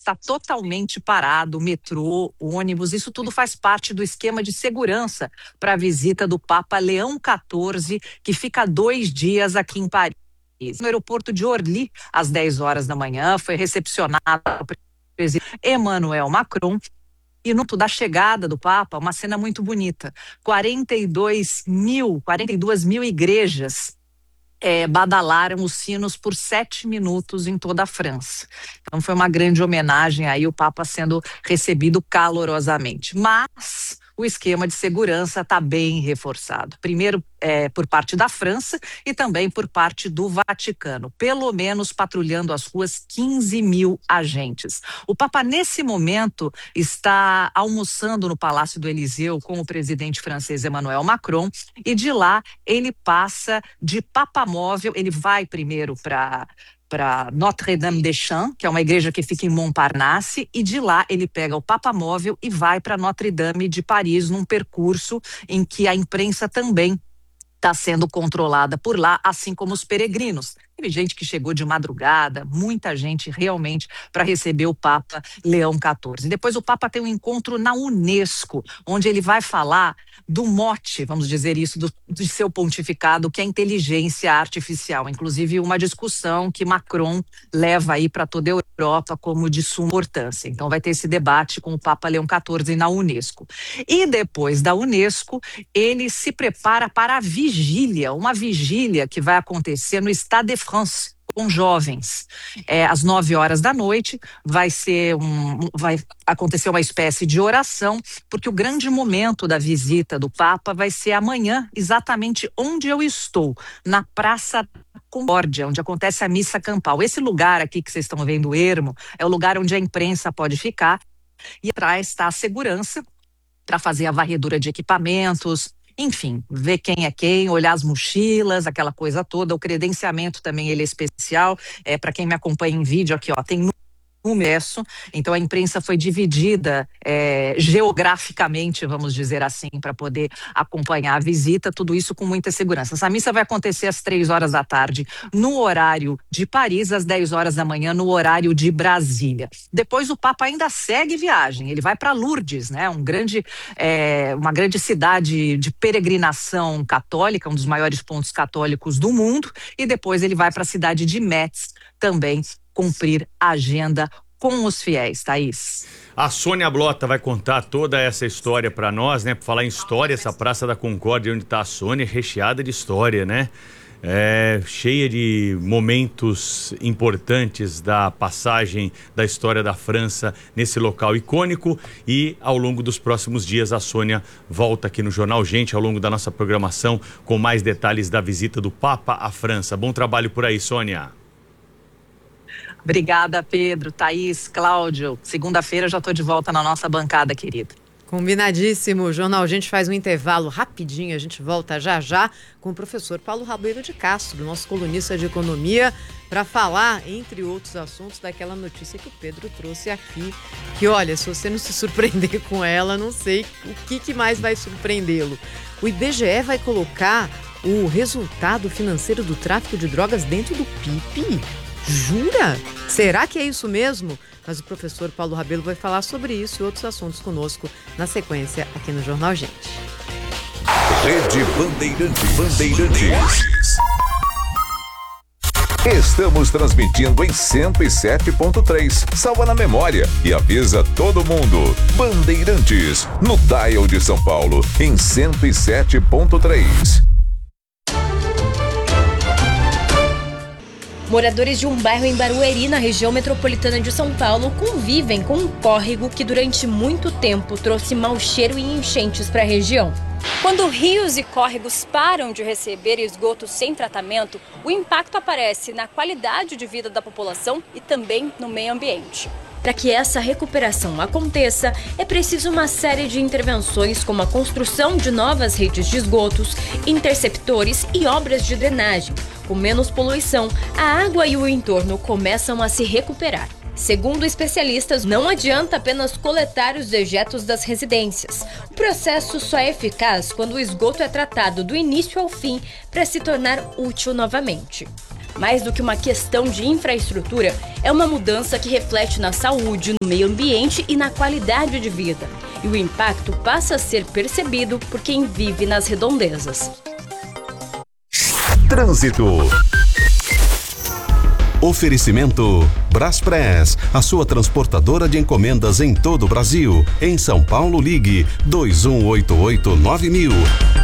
está totalmente parado, metrô, ônibus, isso tudo faz parte do esquema de segurança para a visita do Papa Leão XIV, que fica 2 dias aqui em Paris. No aeroporto de Orly, às 10 horas da manhã, foi recepcionado o presidente Emmanuel Macron. E no da chegada do Papa, uma cena muito bonita. 42 mil igrejas badalaram os sinos por 7 minutos em toda a França. Então foi uma grande homenagem aí, o Papa sendo recebido calorosamente. Mas o esquema de segurança está bem reforçado. Primeiro por parte da França e também por parte do Vaticano. Pelo menos patrulhando as ruas 15 mil agentes. O Papa, nesse momento, está almoçando no Palácio do Eliseu com o presidente francês Emmanuel Macron, e de lá ele passa de papamóvel, ele vai primeiro para Notre-Dame-des-Champs, que é uma igreja que fica em Montparnasse, e de lá ele pega o papamóvel e vai para Notre-Dame de Paris, num percurso em que a imprensa também está sendo controlada por lá, assim como os peregrinos. Teve gente que chegou de madrugada, muita gente realmente para receber o Papa Leão XIV. Depois o Papa tem um encontro na Unesco, onde ele vai falar do mote, vamos dizer isso, do seu pontificado, que é a inteligência artificial. Inclusive uma discussão que Macron leva aí para toda a Europa como de suma importância. Então vai ter esse debate com o Papa Leão XIV na Unesco. E depois da Unesco, ele se prepara para a vigília, uma vigília que vai acontecer no Stade de France, com jovens. Às 9 horas da noite vai acontecer uma espécie de oração, porque o grande momento da visita do Papa vai ser amanhã, exatamente onde eu estou, na Praça Concórdia, onde acontece a missa campal. Esse lugar aqui que vocês estão vendo, o ermo, é o lugar onde a imprensa pode ficar, e atrás está a segurança para fazer a varredura de equipamentos, enfim, ver quem é quem, olhar as mochilas, aquela coisa toda. O credenciamento também ele é especial. Para quem me acompanha em vídeo aqui, ó, tem número, então a imprensa foi dividida geograficamente, vamos dizer assim, para poder acompanhar a visita, tudo isso com muita segurança. Essa missa vai acontecer às 3 horas da tarde no horário de Paris, às 10 horas da manhã no horário de Brasília. Depois o Papa ainda segue viagem, ele vai para Lourdes, né, uma grande cidade de peregrinação católica, um dos maiores pontos católicos do mundo, e depois ele vai para a cidade de Metz também cumprir a agenda com os fiéis, Thaís. A Sônia Blota vai contar toda essa história para nós, né? Por falar em história, essa Praça da Concórdia onde está a Sônia, recheada de história, né? Cheia de momentos importantes da passagem da história da França nesse local icônico, e ao longo dos próximos dias a Sônia volta aqui no Jornal Gente ao longo da nossa programação com mais detalhes da visita do Papa à França. Bom trabalho por aí, Sônia. Obrigada, Pedro, Thaís, Cláudio. Segunda-feira já estou de volta na nossa bancada, querida. Combinadíssimo. O Jornal Gente faz um intervalo rapidinho. A gente volta já já com o professor Paulo Rabelo de Castro, nosso colunista de economia, para falar, entre outros assuntos, daquela notícia que o Pedro trouxe aqui. Que, olha, se você não se surpreender com ela, não sei o que mais vai surpreendê-lo. O IBGE vai colocar o resultado financeiro do tráfico de drogas dentro do PIB. Jura? Será que é isso mesmo? Mas o professor Paulo Rabelo vai falar sobre isso e outros assuntos conosco na sequência aqui no Jornal Gente. Rede Bandeirantes. Estamos transmitindo em 107.3. Salva na memória e avisa todo mundo. Bandeirantes, no dial de São Paulo, em 107.3. Moradores de um bairro em Barueri, na região metropolitana de São Paulo, convivem com um córrego que durante muito tempo trouxe mau cheiro e enchentes para a região. Quando rios e córregos param de receber esgoto sem tratamento, o impacto aparece na qualidade de vida da população e também no meio ambiente. Para que essa recuperação aconteça, é preciso uma série de intervenções, como a construção de novas redes de esgotos, interceptores e obras de drenagem. Com menos poluição, a água e o entorno começam a se recuperar. Segundo especialistas, não adianta apenas coletar os dejetos das residências. O processo só é eficaz quando o esgoto é tratado do início ao fim para se tornar útil novamente. Mais do que uma questão de infraestrutura, é uma mudança que reflete na saúde, no meio ambiente e na qualidade de vida. E o impacto passa a ser percebido por quem vive nas redondezas. Trânsito. Oferecimento Braspress, a sua transportadora de encomendas em todo o Brasil. Em São Paulo, ligue 2188-9000.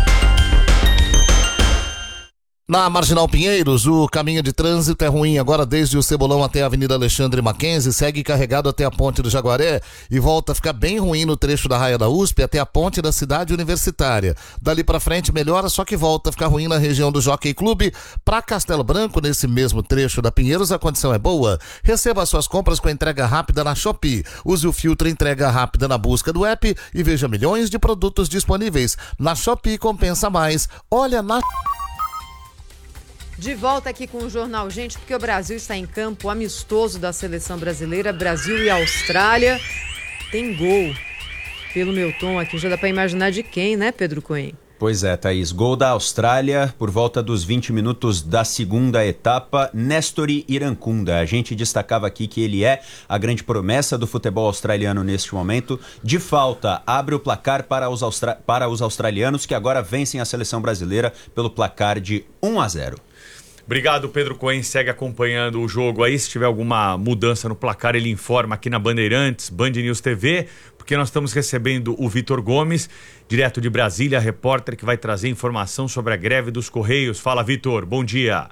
Na Marginal Pinheiros, o caminho de trânsito é ruim agora desde o Cebolão até a Avenida Alexandre Mackenzie, segue carregado até a Ponte do Jaguaré e volta a ficar bem ruim no trecho da Raia da USP até a Ponte da Cidade Universitária. Dali pra frente melhora, só que volta a ficar ruim na região do Jockey Clube. Pra Castelo Branco, nesse mesmo trecho da Pinheiros, a condição é boa. Receba suas compras com entrega rápida na Shopee. Use o filtro entrega rápida na busca do app e veja milhões de produtos disponíveis. Na Shopee compensa mais. Olha na... De volta aqui com o Jornal Gente, porque o Brasil está em campo amistoso da seleção brasileira, Brasil e Austrália. Tem gol. Pelo meu tom aqui, já dá para imaginar de quem, né, Pedro Cohen? Pois é, Thaís. Gol da Austrália por volta dos 20 minutos da segunda etapa, Nestori Irankunda. A gente destacava aqui que ele é a grande promessa do futebol australiano neste momento. De falta, abre o placar para os australianos, que agora vencem a seleção brasileira pelo placar de 1-0. Obrigado, Pedro Cohen. Segue acompanhando o jogo aí. Se tiver alguma mudança no placar, ele informa aqui na Bandeirantes, Band News TV, porque nós estamos recebendo o Vitor Gomes, direto de Brasília, repórter que vai trazer informação sobre a greve dos Correios. Fala, Vitor. Bom dia.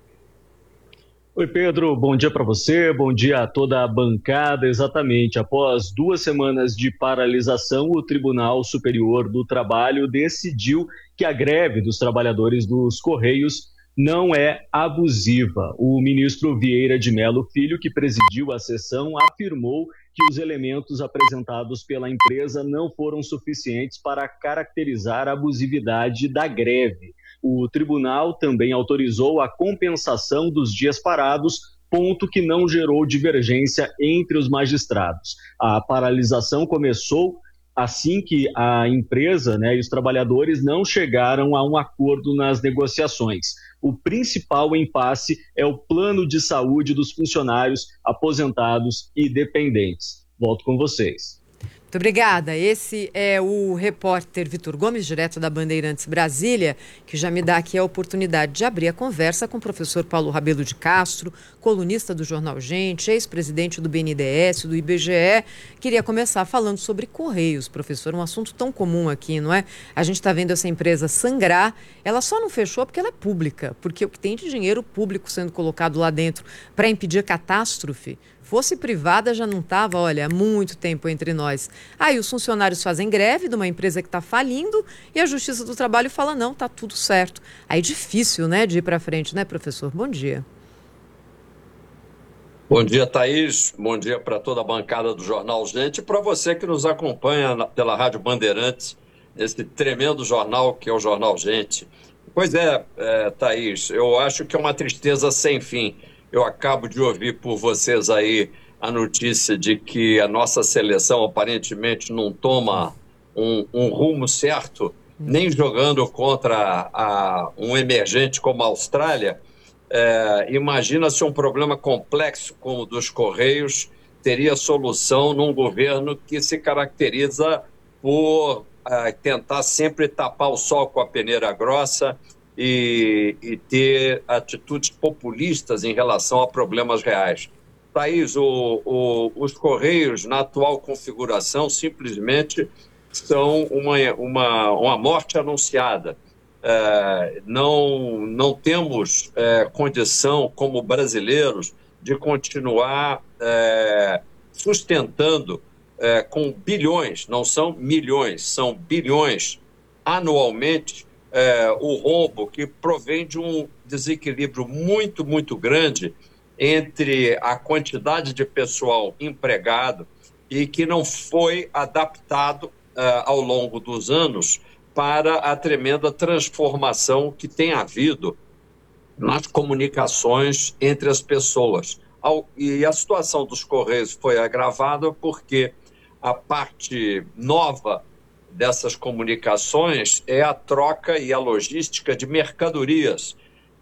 Oi, Pedro. Bom dia para você. Bom dia a toda a bancada. Exatamente. Após 2 semanas de paralisação, o Tribunal Superior do Trabalho decidiu que a greve dos trabalhadores dos Correios não é abusiva. O ministro Vieira de Mello Filho, que presidiu a sessão, afirmou que os elementos apresentados pela empresa não foram suficientes para caracterizar a abusividade da greve. O tribunal também autorizou a compensação dos dias parados, ponto que não gerou divergência entre os magistrados. A paralisação começou assim que a empresa, e os trabalhadores não chegaram a um acordo nas negociações. O principal impasse é o plano de saúde dos funcionários aposentados e dependentes. Volto com vocês. Muito obrigada. Esse é o repórter Vitor Gomes, direto da Bandeirantes Brasília, que já me dá aqui a oportunidade de abrir a conversa com o professor Paulo Rabelo de Castro, colunista do Jornal Gente, ex-presidente do BNDES, do IBGE. Queria começar falando sobre Correios, professor, um assunto tão comum aqui, não é? A gente está vendo essa empresa sangrar, ela só não fechou porque ela é pública, porque o que tem de dinheiro público sendo colocado lá dentro para impedir a catástrofe, fosse privada já não estava, olha, há muito tempo entre nós. Aí os funcionários fazem greve de uma empresa que está falindo e a Justiça do Trabalho fala, não, está tudo certo. Aí difícil, de ir para frente, professor? Bom dia. Bom dia, Thaís. Bom dia para toda a bancada do Jornal Gente e para você que nos acompanha pela Rádio Bandeirantes, esse tremendo jornal que é o Jornal Gente. Pois é, Thaís, eu acho que é uma tristeza sem fim. Eu acabo de ouvir por vocês aí a notícia de que a nossa seleção aparentemente não toma um rumo certo, nem jogando contra um emergente como a Austrália. Imagina se um problema complexo como o dos Correios teria solução num governo que se caracteriza por tentar sempre tapar o sol com a peneira grossa e ter atitudes populistas em relação a problemas reais. Thaís, os Correios, na atual configuração, simplesmente são uma morte anunciada. Não temos condição, como brasileiros, de continuar sustentando com bilhões, não são milhões, são bilhões anualmente, o rombo que provém de um desequilíbrio muito, muito grande entre a quantidade de pessoal empregado e que não foi adaptado ao longo dos anos para a tremenda transformação que tem havido nas comunicações entre as pessoas. E a situação dos Correios foi agravada porque a parte nova dessas comunicações é a troca e a logística de mercadorias.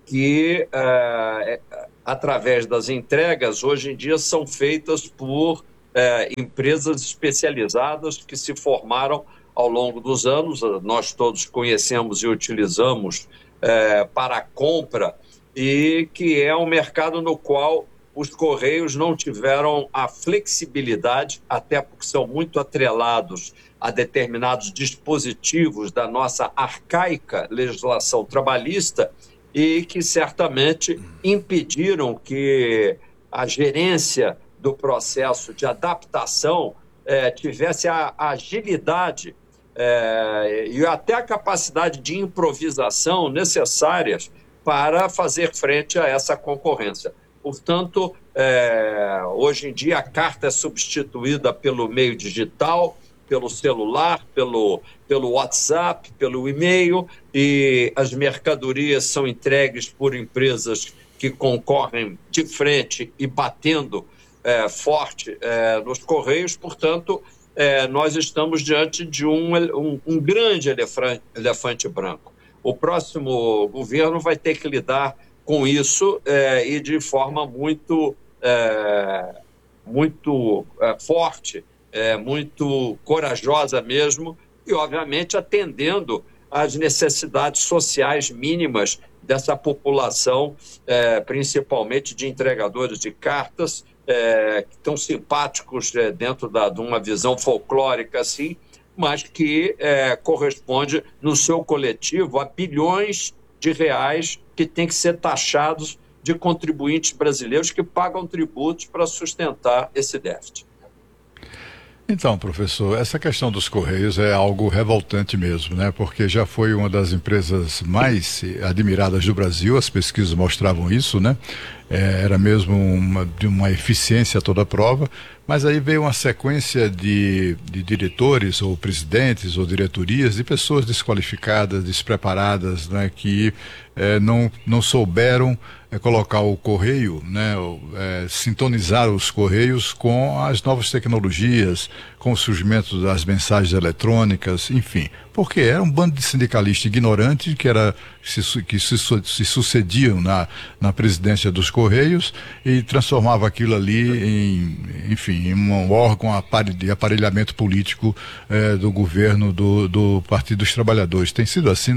que, através das entregas, hoje em dia são feitas por empresas especializadas que se formaram ao longo dos anos. Nós todos conhecemos e utilizamos para a compra, e que é um mercado no qual os Correios não tiveram a flexibilidade, até porque são muito atrelados a determinados dispositivos da nossa arcaica legislação trabalhista, e que certamente impediram que a gerência do processo de adaptação tivesse a agilidade e até a capacidade de improvisação necessárias para fazer frente a essa concorrência. Portanto, hoje em dia a carta é substituída pelo meio digital, pelo celular, pelo WhatsApp, pelo e-mail, e as mercadorias são entregues por empresas que concorrem de frente e batendo forte nos Correios. Portanto, nós estamos diante de um grande elefante branco. O próximo governo vai ter que lidar com isso e de forma muito forte, muito corajosa mesmo, e obviamente atendendo às necessidades sociais mínimas dessa população, principalmente de entregadores de cartas, que estão simpáticos dentro de uma visão folclórica assim, mas que corresponde no seu coletivo a bilhões de reais que têm que ser taxados de contribuintes brasileiros que pagam tributos para sustentar esse déficit. Então, professor, essa questão dos Correios é algo revoltante mesmo, né? Porque já foi uma das empresas mais admiradas do Brasil, as pesquisas mostravam isso, né? Era mesmo de uma eficiência a toda prova, mas aí veio uma sequência de diretores ou presidentes ou diretorias de pessoas desqualificadas, despreparadas, né? Que não souberam colocar o correio, né? Sintonizar os correios com as novas tecnologias, com o surgimento das mensagens eletrônicas, enfim. Porque era um bando de sindicalistas ignorantes que se sucediam na presidência dos Correios e transformava aquilo ali em um órgão de aparelhamento político do governo do Partido dos Trabalhadores. Tem sido assim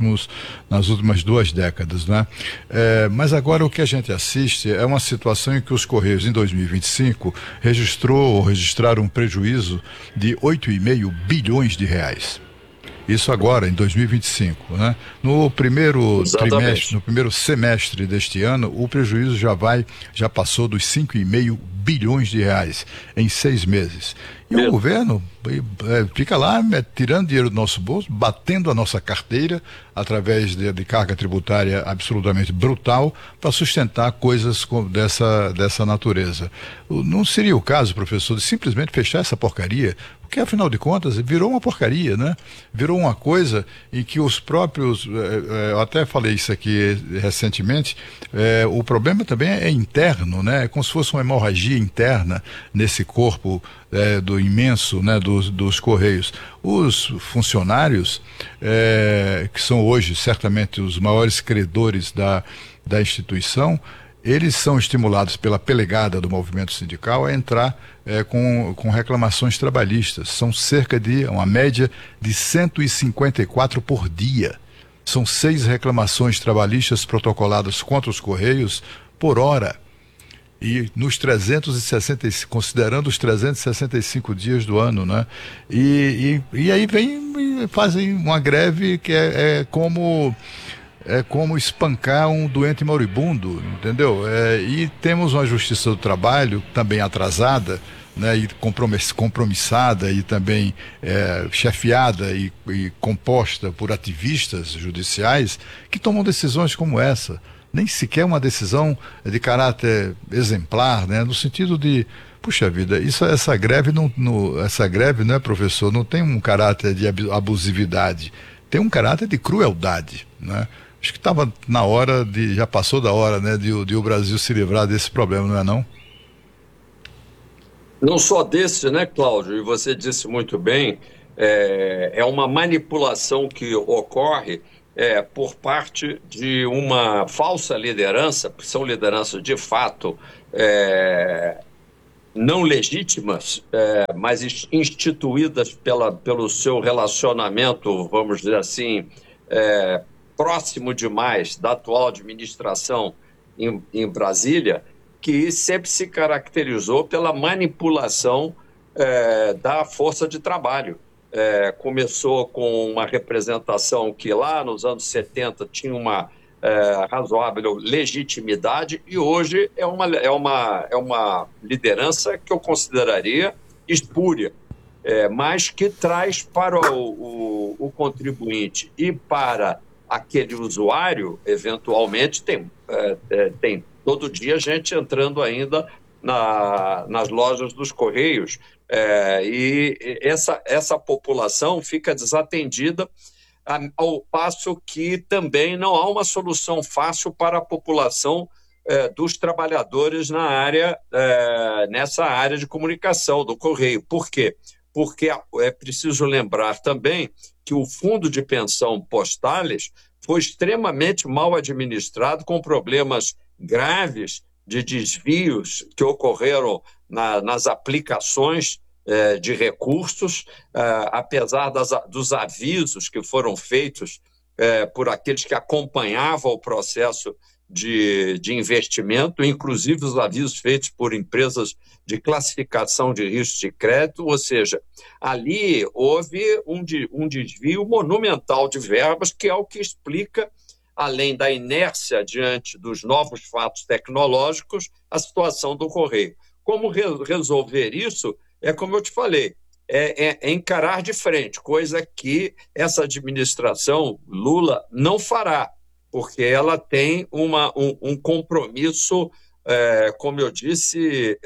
nas últimas 2 décadas, né? Mas agora o que a gente assiste é uma situação em que os Correios, em 2025, registraram um prejuízo de 8,5 bilhões de reais. Isso agora, em 2025, né? No primeiro trimestre, no primeiro semestre deste ano, o prejuízo já passou dos 5,5 bilhões de reais em 6 meses. E o governo fica lá tirando dinheiro do nosso bolso, batendo a nossa carteira através de carga tributária absolutamente brutal para sustentar coisas dessa natureza. Não seria o caso, professor, de simplesmente fechar essa porcaria? Porque, afinal de contas, virou uma porcaria, né? Virou uma coisa em que os próprios... eu até falei isso aqui recentemente, o problema também é interno, né? É como se fosse uma hemorragia interna nesse corpo do imenso, né, dos Correios. Os funcionários, que são hoje certamente os maiores credores da instituição, eles são estimulados pela pelegada do movimento sindical a entrar com reclamações trabalhistas. São cerca de uma média de 154 por dia. São 6 reclamações trabalhistas protocoladas contra os Correios por hora. E nos 365, considerando os 365 dias do ano, né? E aí vem e fazem uma greve que é como espancar um doente moribundo, entendeu? E temos uma justiça do trabalho também atrasada, né, e compromissada e também chefiada e composta por ativistas judiciais que tomam decisões como essa. Nem sequer uma decisão de caráter exemplar, né, no sentido de, puxa vida, essa greve, né, professor, não tem um caráter de abusividade, tem um caráter de crueldade, né? Acho que estava na hora já passou da hora, né, de o Brasil se livrar desse problema, não é não? Não só desse, né, Cláudio? E você disse muito bem, é uma manipulação que ocorre por parte de uma falsa liderança, que são lideranças de fato não legítimas, mas instituídas pelo seu relacionamento, vamos dizer assim, próximo demais da atual administração em Brasília, que sempre se caracterizou pela manipulação da força de trabalho. Começou com uma representação que lá nos anos 70 tinha uma razoável legitimidade e hoje é uma liderança que eu consideraria espúria, mas que traz para o contribuinte e para aquele usuário, eventualmente, tem todo dia gente entrando ainda nas lojas dos Correios, e essa população fica desatendida, ao passo que também não há uma solução fácil para a população dos trabalhadores nessa área de comunicação do Correio. Por quê? Porque é preciso lembrar também que o fundo de pensão Postales foi extremamente mal administrado, com problemas graves de desvios que ocorreram nas aplicações de recursos, apesar dos avisos que foram feitos por aqueles que acompanhavam o processo de investimento, inclusive os avisos feitos por empresas de classificação de risco de crédito, ou seja, ali houve um desvio monumental de verbas, que é o que explica, além da inércia diante dos novos fatos tecnológicos, a situação do Correio. Como resolver isso? É como eu te falei, é encarar de frente, coisa que essa administração Lula não fará, porque ela tem um compromisso, como eu disse,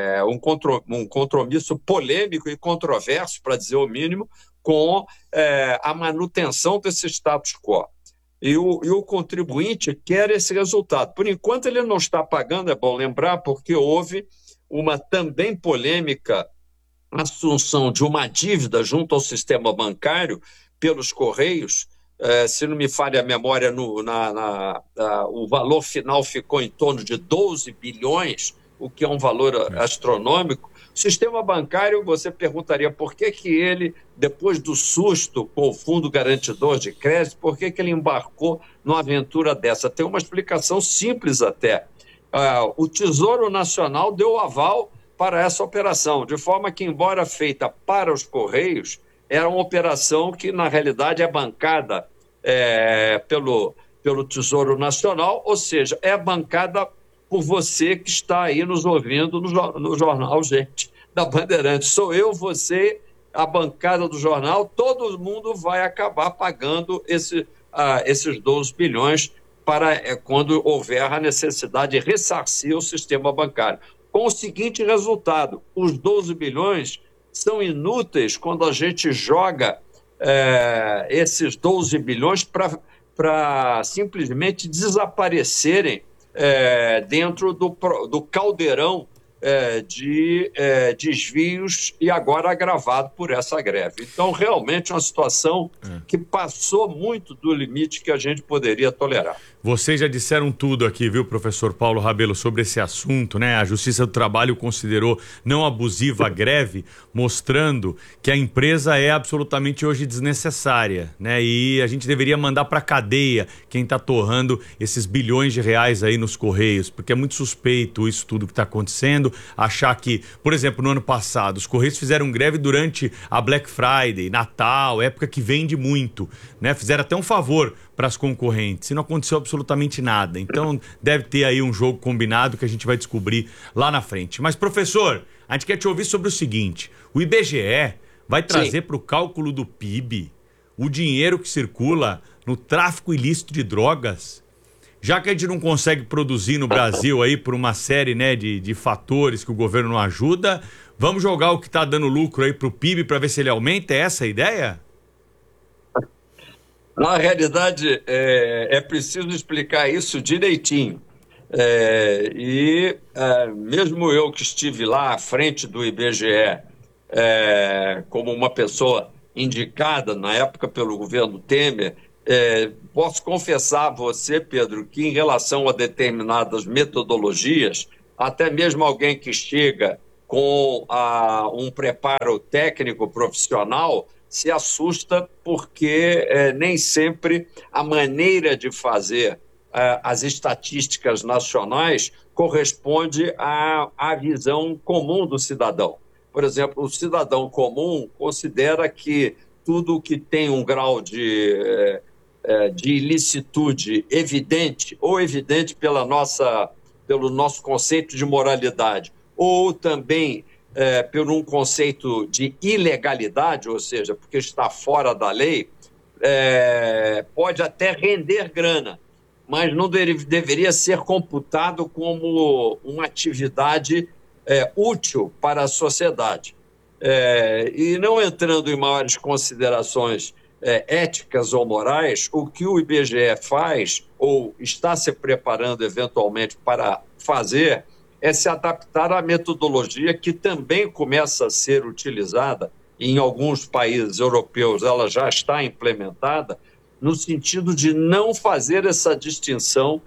um compromisso polêmico e controverso, para dizer o mínimo, com a manutenção desse status quo. E o contribuinte quer esse resultado. Por enquanto ele não está pagando, é bom lembrar, porque houve uma também polêmica assunção de uma dívida junto ao sistema bancário pelos Correios. Se não me falha a memória, o valor final ficou em torno de 12 bilhões, o que é um valor astronômico. O sistema bancário, você perguntaria por que ele, depois do susto com o Fundo Garantidor de Crédito, por que ele embarcou numa aventura dessa? Tem uma explicação simples até. O Tesouro Nacional deu aval para essa operação, de forma que, embora feita para os Correios, era uma operação que, na realidade, é bancada pelo Tesouro Nacional, ou seja, é bancada por você que está aí nos ouvindo no jornal, gente, da Bandeirantes. Sou eu, você, a bancada do jornal, todo mundo vai acabar pagando esses 12 bilhões para quando houver a necessidade de ressarcir o sistema bancário. Com o seguinte resultado: os 12 bilhões são inúteis quando a gente joga esses 12 bilhões para simplesmente desaparecerem dentro do caldeirão de desvios, e agora agravado por essa greve. Então, realmente, é uma situação que passou muito do limite que a gente poderia tolerar. Vocês já disseram tudo aqui, viu, professor Paulo Rabelo, sobre esse assunto, né? A Justiça do Trabalho considerou não abusiva a greve, mostrando que a empresa é absolutamente hoje desnecessária, né? E a gente deveria mandar para cadeia quem está torrando esses bilhões de reais aí nos Correios, porque é muito suspeito isso tudo que está acontecendo. Achar que, por exemplo, no ano passado, os Correios fizeram greve durante a Black Friday, Natal, época que vende muito, né? Fizeram até um favor para as concorrentes e não aconteceu absolutamente nada. Então deve ter aí um jogo combinado que a gente vai descobrir lá na frente. Mas, professor, a gente quer te ouvir sobre o seguinte: o IBGE vai trazer para o cálculo do PIB o dinheiro que circula no tráfico ilícito de drogas. Já que a gente não consegue produzir no Brasil aí por uma série, né, de fatores que o governo não ajuda, vamos jogar o que está dando lucro aí para o PIB para ver se ele aumenta? É essa a ideia? Na realidade, é preciso explicar isso direitinho. Mesmo eu que estive lá à frente do IBGE como uma pessoa indicada na época pelo governo Temer, Posso confessar a você, Pedro, que em relação a determinadas metodologias, até mesmo alguém que chega com um preparo técnico profissional se assusta porque nem sempre a maneira de fazer as estatísticas nacionais corresponde à visão comum do cidadão. Por exemplo, o cidadão comum considera que tudo que tem um grau de ilicitude evidente, ou evidente pelo nosso conceito de moralidade, ou também por um conceito de ilegalidade, ou seja, porque está fora da lei, pode até render grana, mas não deveria ser computado como uma atividade útil para a sociedade. E não entrando em maiores considerações éticas ou morais, o que o IBGE faz, ou está se preparando eventualmente para fazer, é se adaptar à metodologia que também começa a ser utilizada em alguns países europeus, ela já está implementada, no sentido de não fazer essa distinção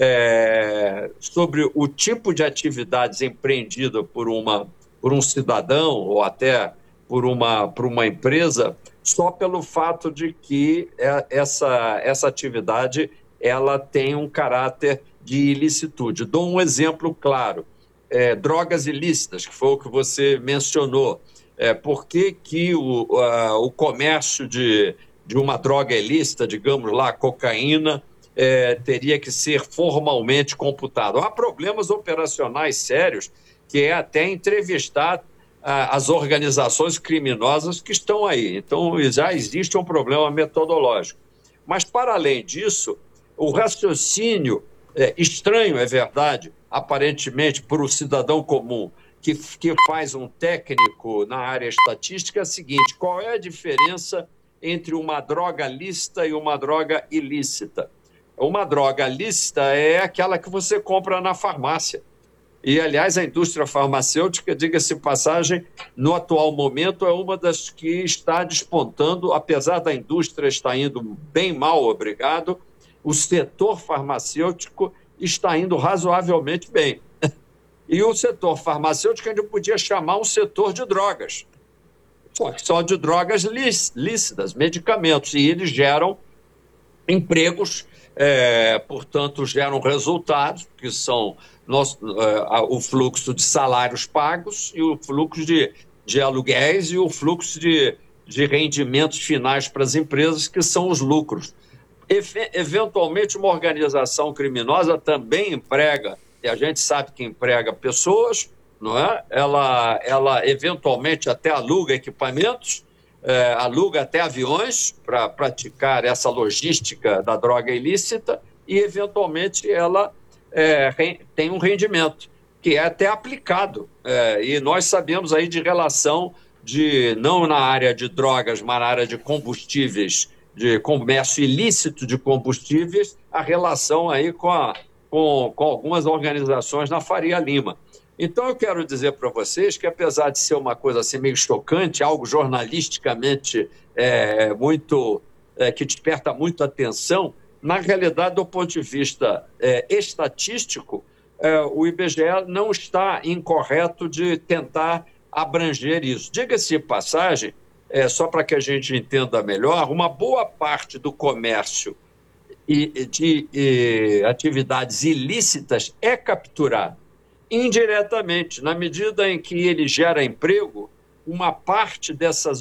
sobre o tipo de atividades empreendida por um cidadão ou até por uma empresa, só pelo fato de que essa atividade ela tem um caráter de ilicitude. Dou um exemplo claro. Drogas ilícitas, que foi o que você mencionou. Por que o comércio de uma droga ilícita, digamos lá, cocaína, teria que ser formalmente computado? Há problemas operacionais sérios, que é até entrevistar as organizações criminosas que estão aí. Então, já existe um problema metodológico. Mas, para além disso, o raciocínio estranho, é verdade, aparentemente, para o cidadão comum, que faz um técnico na área estatística, é o seguinte: qual é a diferença entre uma droga lícita e uma droga ilícita? Uma droga lícita é aquela que você compra na farmácia. E, aliás, a indústria farmacêutica, diga-se passagem, no atual momento é uma das que está despontando, apesar da indústria estar indo bem mal, obrigado, o setor farmacêutico está indo razoavelmente bem. E o setor farmacêutico ainda podia chamar um setor de drogas, só de drogas lícitas, medicamentos, e eles geram empregos, portanto, geram resultados, que são o fluxo de salários pagos e o fluxo de aluguéis e o fluxo de rendimentos finais para as empresas, que são os lucros. Eventualmente, uma organização criminosa também emprega, e a gente sabe que emprega pessoas, não é? Ela eventualmente até aluga equipamentos, aluga até aviões para praticar essa logística da droga ilícita e, eventualmente, ela tem um rendimento que é até aplicado. E nós sabemos aí de relação não na área de drogas, mas na área de combustíveis, de comércio ilícito de combustíveis, a relação aí com algumas organizações na Faria Lima. Então, eu quero dizer para vocês que, apesar de ser uma coisa assim meio chocante, algo jornalisticamente que desperta muita atenção, na realidade, do ponto de vista estatístico, o IBGE não está incorreto de tentar abranger isso. Diga-se de passagem, só para que a gente entenda melhor, uma boa parte do comércio e de atividades ilícitas é capturado indiretamente, na medida em que ele gera emprego. Uma parte dessas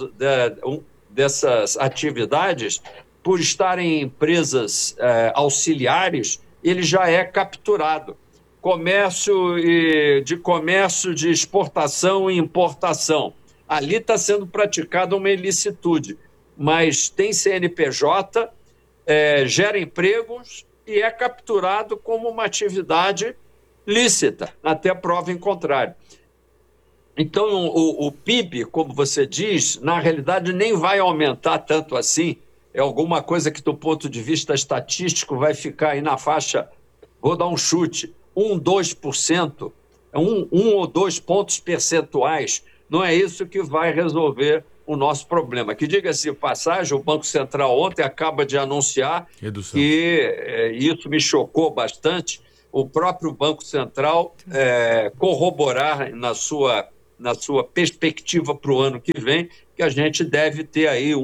atividades, por estarem em empresas auxiliares, ele já é capturado. Comércio de exportação e importação. Ali está sendo praticada uma ilicitude, mas tem CNPJ, gera empregos e é capturado como uma atividade lícita, até prova em contrário. Então, o PIB, como você diz, na realidade nem vai aumentar tanto assim. É alguma coisa que, do ponto de vista estatístico, vai ficar aí na faixa, vou dar um chute, 2%, 1 ou 2 pontos percentuais não é isso que vai resolver o nosso problema. Que, diga-se de passagem, o Banco Central ontem acaba de anunciar Redução. que isso me chocou bastante, o próprio Banco Central corroborar na sua perspectiva para o ano que vem, que a gente deve ter aí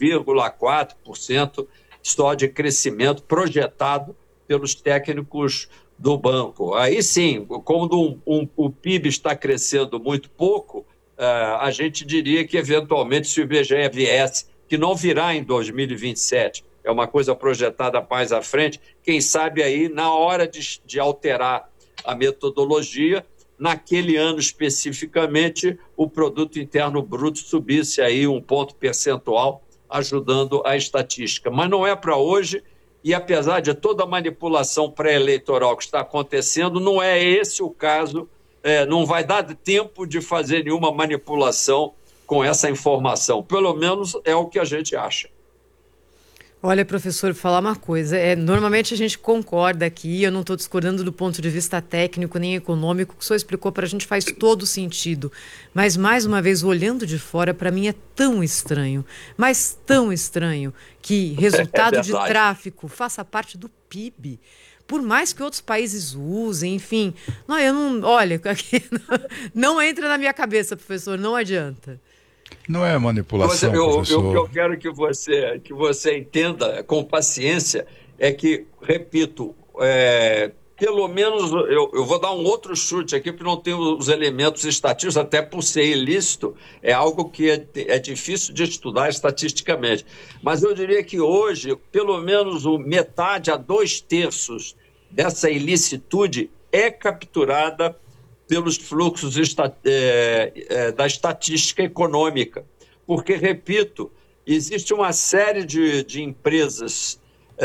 1,4% só de crescimento projetado pelos técnicos do banco. Aí sim, como o PIB está crescendo muito pouco, a gente diria que eventualmente se o IBGE viesse, que não virá em 2027, é uma coisa projetada mais à frente, quem sabe aí na hora de alterar a metodologia, naquele ano especificamente, o produto interno bruto subisse aí 1 ponto percentual, ajudando a estatística. Mas não é para hoje, e apesar de toda a manipulação pré-eleitoral que está acontecendo, não é esse o caso, não vai dar tempo de fazer nenhuma manipulação com essa informação. Pelo menos é o que a gente acha. Olha, professor, vou falar uma coisa. Normalmente a gente concorda aqui, eu não estou discordando do ponto de vista técnico nem econômico, o que o senhor explicou para a gente faz todo sentido. Mas, mais uma vez, olhando de fora, para mim é tão estranho, mas tão estranho, que resultado de tráfico faça parte do PIB. Por mais que outros países usem, enfim. Olha, aqui não entra na minha cabeça, professor, não adianta. Não é manipulação, professor. O que eu quero que você entenda com paciência é que, repito, pelo menos eu vou dar um outro chute aqui, porque não tem os elementos estatísticos, até por ser ilícito, é algo que é difícil de estudar estatisticamente. Mas eu diria que hoje, pelo menos metade a 2/3 dessa ilicitude é capturada pelos fluxos da estatística econômica. Porque, repito, existe uma série de empresas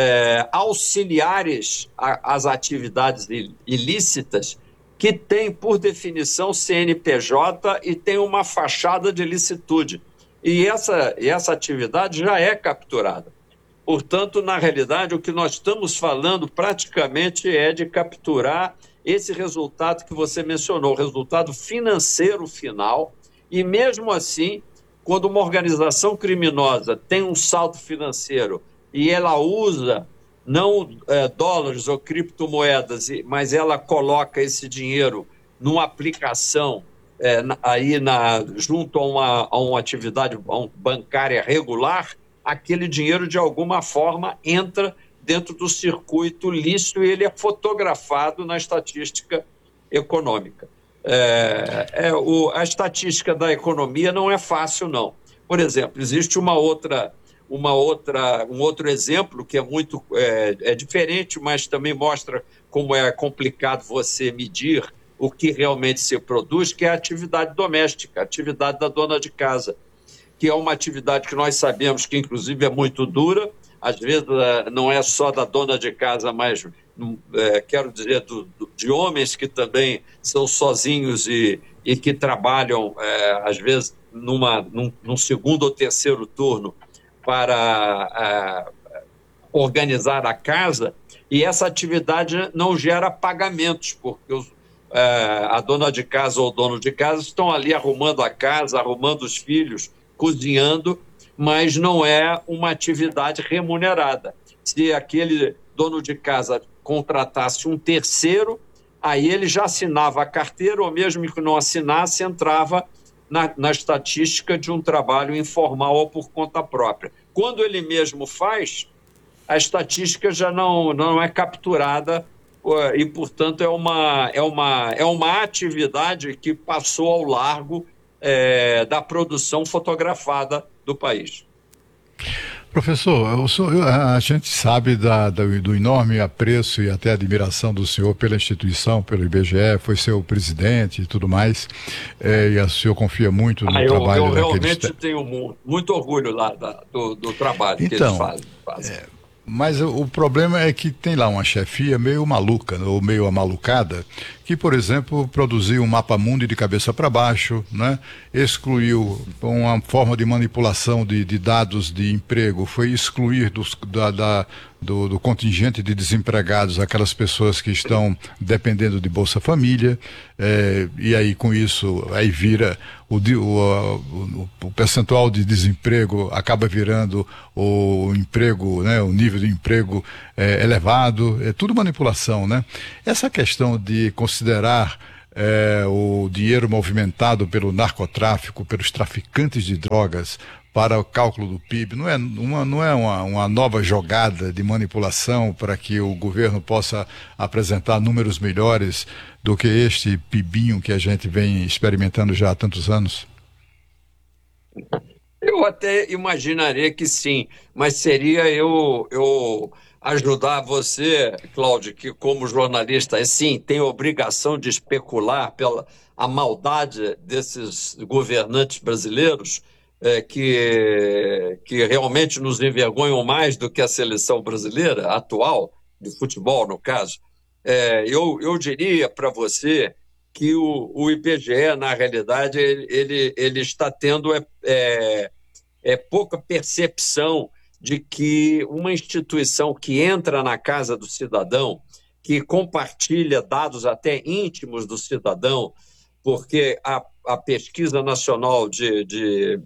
auxiliares às atividades ilícitas que têm, por definição, CNPJ e têm uma fachada de licitude. E essa atividade já é capturada. Portanto, na realidade, o que nós estamos falando praticamente é de capturar esse resultado que você mencionou, o resultado financeiro final, e mesmo assim, quando uma organização criminosa tem um saldo financeiro e ela usa não dólares ou criptomoedas, mas ela coloca esse dinheiro numa aplicação junto a uma atividade bancária regular, aquele dinheiro de alguma forma entra dentro do circuito lícito e ele é fotografado na estatística econômica. A estatística da economia não é fácil, não. Por exemplo, existe um outro exemplo que é muito diferente, mas também mostra como é complicado você medir o que realmente se produz, que é a atividade doméstica, a atividade da dona de casa, que é uma atividade que nós sabemos que, inclusive, é muito dura. Às vezes não é só da dona de casa, mas quero dizer de homens que também são sozinhos e que trabalham, às vezes, num segundo ou terceiro turno para organizar a casa, e essa atividade não gera pagamentos, porque a dona de casa ou o dono de casa estão ali arrumando a casa, arrumando os filhos, cozinhando, mas não é uma atividade remunerada. Se aquele dono de casa contratasse um terceiro, aí ele já assinava a carteira, ou mesmo que não assinasse, entrava na estatística de um trabalho informal ou por conta própria. Quando ele mesmo faz, a estatística já não é capturada e, portanto, é uma atividade que passou ao largo da produção fotografada do país. Professor, a gente sabe do enorme apreço e até admiração do senhor pela instituição, pelo IBGE, foi seu presidente e tudo mais, e o senhor confia muito no trabalho eu realmente tenho muito orgulho lá do trabalho que eles fazem. Mas o problema é que tem lá uma chefia meio maluca, ou meio amalucada, que, por exemplo, produziu um mapa mundi de cabeça para baixo, né? Excluiu uma forma de manipulação de dados de emprego, foi excluir do contingente de desempregados aquelas pessoas que estão dependendo de Bolsa Família, e aí com isso aí vira o percentual de desemprego acaba virando o emprego, né, o nível de emprego elevado, é tudo manipulação, né? Essa questão de considerar o dinheiro movimentado pelo narcotráfico, pelos traficantes de drogas, para o cálculo do PIB, não é uma nova jogada de manipulação para que o governo possa apresentar números melhores do que este PIBinho que a gente vem experimentando já há tantos anos? Eu até imaginaria que sim, mas seria eu ajudar você, Cláudio, que como jornalista, sim, tem a obrigação de especular pela a maldade desses governantes brasileiros, que realmente nos envergonham mais do que a seleção brasileira atual, de futebol, no caso. Eu diria para você que o IBGE, na realidade, ele está tendo pouca percepção de que uma instituição que entra na casa do cidadão, que compartilha dados até íntimos do cidadão, porque a Pesquisa Nacional de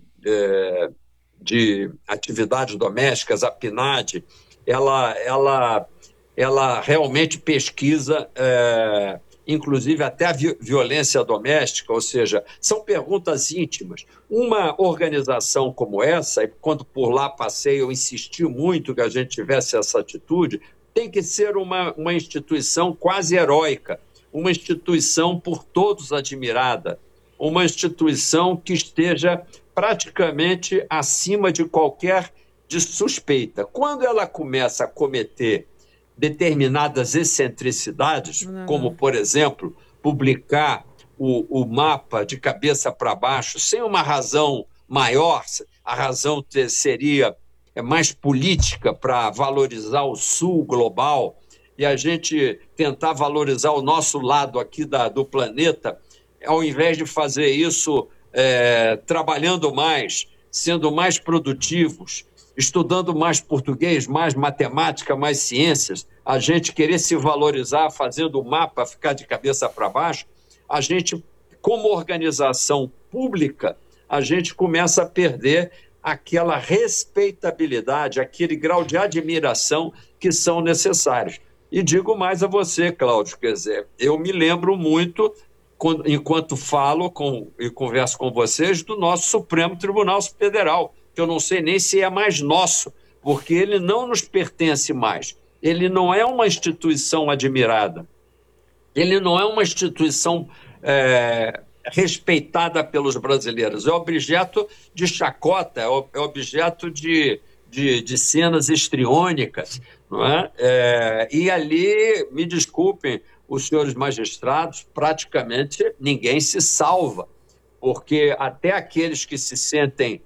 Atividades Domésticas, a PNAD, ela realmente pesquisa, inclusive até a violência doméstica, ou seja, são perguntas íntimas. Uma organização como essa, e quando por lá passei eu insisti muito que a gente tivesse essa atitude, tem que ser uma instituição quase heróica, uma instituição por todos admirada, uma instituição que esteja praticamente acima de qualquer suspeita. Quando ela começa a cometer determinadas excentricidades, como, por exemplo, publicar o mapa de cabeça para baixo sem uma razão maior, a razão seria mais política para valorizar o sul global e a gente tentar valorizar o nosso lado aqui do planeta, ao invés de fazer isso trabalhando mais, sendo mais produtivos, estudando mais português, mais matemática, mais ciências, a gente querer se valorizar fazendo o mapa ficar de cabeça para baixo, a gente, como organização pública, a gente começa a perder aquela respeitabilidade, aquele grau de admiração que são necessários. E digo mais a você, Cláudio, quer dizer, eu me lembro muito, enquanto falo e converso com vocês, do nosso Supremo Tribunal Federal, que eu não sei nem se é mais nosso, porque ele não nos pertence mais. Ele não é uma instituição admirada. Ele não é uma instituição respeitada pelos brasileiros. É objeto de chacota, é objeto de cenas histriônicas. Não é? E ali, me desculpem, os senhores magistrados, praticamente ninguém se salva, porque até aqueles que se sentem,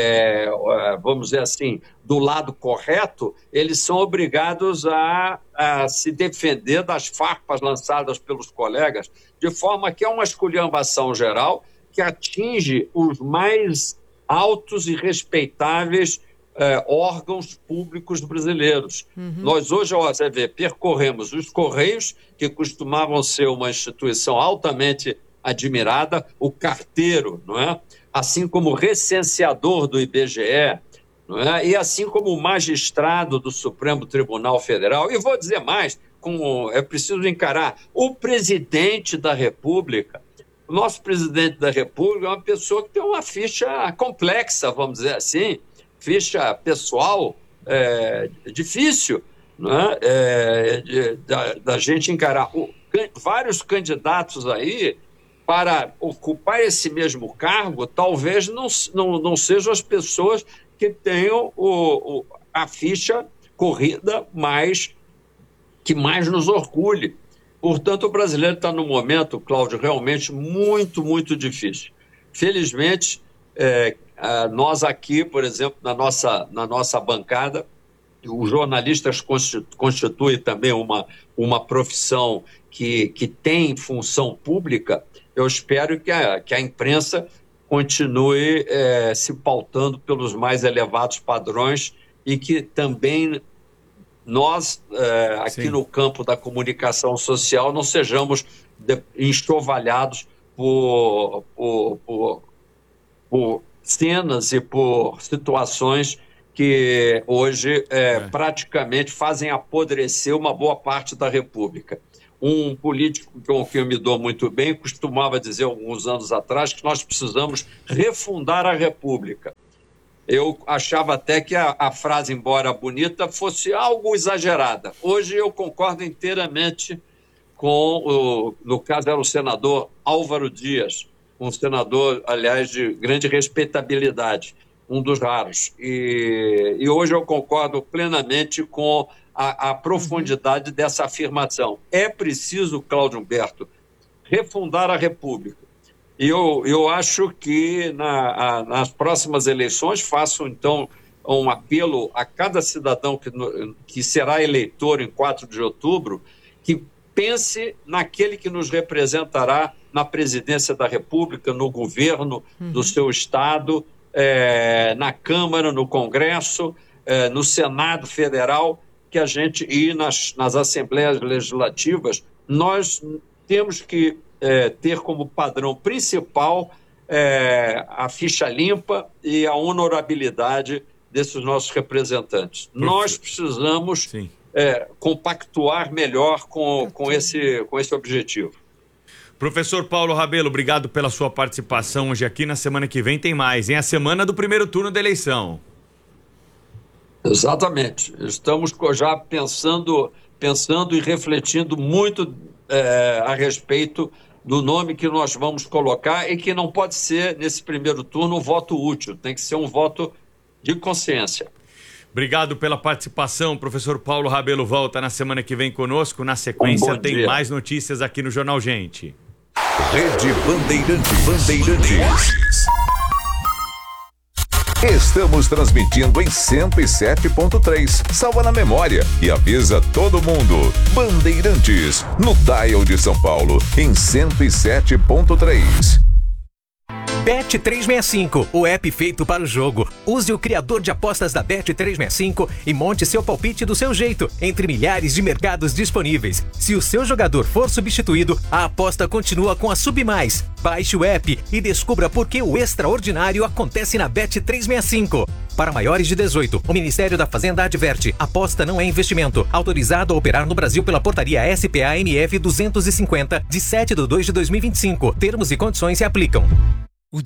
vamos dizer assim, do lado correto, eles são obrigados a se defender das farpas lançadas pelos colegas, de forma que é uma esculhambação geral que atinge os mais altos e respeitáveis órgãos públicos brasileiros. Nós hoje, você vê, percorremos os Correios, que costumavam ser uma instituição altamente admirada, o carteiro, não é? Assim como o recenseador do IBGE, não é? E assim como o magistrado do Supremo Tribunal Federal, e vou dizer mais, é preciso encarar o presidente da República. O nosso presidente da República é uma pessoa que tem uma ficha complexa, vamos dizer assim, ficha pessoal difícil, não é? Da gente encarar. Vários candidatos aí, para ocupar esse mesmo cargo, talvez não sejam as pessoas que tenham a ficha corrida que mais nos orgulhe. Portanto, o brasileiro está num momento, Cláudio, realmente muito, muito difícil. Felizmente, nós aqui, por exemplo, na nossa bancada, os jornalistas constituem também uma profissão que tem função pública, eu espero que a imprensa continue se pautando pelos mais elevados padrões e que também nós, aqui no campo da comunicação social, não sejamos enxovalhados por cenas e por situações que hoje praticamente fazem apodrecer uma boa parte da República. Um político com quem eu me dou muito bem costumava dizer alguns anos atrás que nós precisamos refundar a República. Eu achava até que a frase, embora bonita, fosse algo exagerada. Hoje eu concordo inteiramente com, no caso era o senador Álvaro Dias, um senador, aliás, de grande respeitabilidade, um dos raros. E hoje eu concordo plenamente com a profundidade dessa afirmação. É preciso, Cláudio Humberto, refundar a República. E eu acho que nas próximas eleições faço, então, um apelo a cada cidadão que será eleitor em 4 de outubro, que pense naquele que nos representará na presidência da República, no governo do seu estado, na Câmara, no Congresso, no Senado Federal, que a gente, e nas Assembleias Legislativas, nós temos que ter como padrão principal a ficha limpa e a honorabilidade desses nossos representantes. Nós precisamos compactuar melhor com esse objetivo. Professor Paulo Rabelo, obrigado pela sua participação hoje aqui. Na semana que vem tem mais, hein? A semana do primeiro turno da eleição. Exatamente. Estamos já pensando e refletindo muito a respeito do nome que nós vamos colocar e que não pode ser, nesse primeiro turno, um voto útil. Tem que ser um voto de consciência. Obrigado pela participação. Professor Paulo Rabelo volta na semana que vem conosco. Na sequência tem mais notícias aqui no Jornal Gente. Rede Bandeirantes. Estamos transmitindo em 107.3. Salva na memória e avisa todo mundo. Bandeirantes, no dial de São Paulo, em 107.3. Bet365, o app feito para o jogo. Use o criador de apostas da Bet365 e monte seu palpite do seu jeito, entre milhares de mercados disponíveis. Se o seu jogador for substituído, a aposta continua com a Submais. Baixe o app e descubra por que o extraordinário acontece na Bet365. Para maiores de 18, o Ministério da Fazenda adverte: aposta não é investimento. Autorizado a operar no Brasil pela portaria SPA-MF 250, de 7/2/2025. Termos e condições se aplicam.